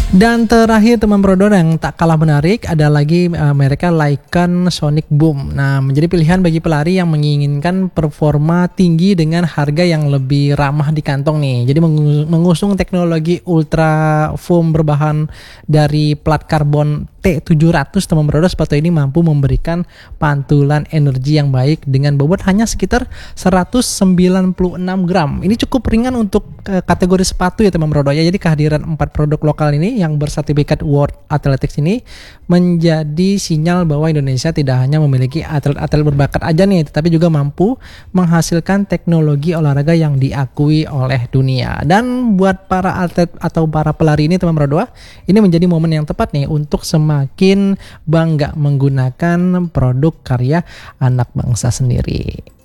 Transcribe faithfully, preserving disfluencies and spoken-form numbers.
Dan terakhir teman brodor yang tak kalah menarik ada lagi uh, mereka Lycan Sonic Boom. Nah, menjadi pilihan bagi pelari yang menginginkan performa tinggi dengan harga yang lebih ramah di kantong nih. Jadi mengusung teknologi ultra foam berbahan dari plat karbon T tujuh ratus, teman brodor, sepatu ini mampu memberikan pantulan energi yang baik dengan bobot hanya sekitar seratus sembilan puluh enam gram. Ini cukup ringan untuk uh, kategori sepatu ya teman brodor ya. Jadi kehadiran empat produk lokal ini yang bersertifikat World Athletics ini menjadi sinyal bahwa Indonesia tidak hanya memiliki atlet-atlet berbakat aja nih, tetapi juga mampu menghasilkan teknologi olahraga yang diakui oleh dunia. Dan buat para atlet atau para pelari ini teman brodor, ini menjadi momen yang tepat nih untuk semakin bangga menggunakan produk karya anak bangsa sendiri.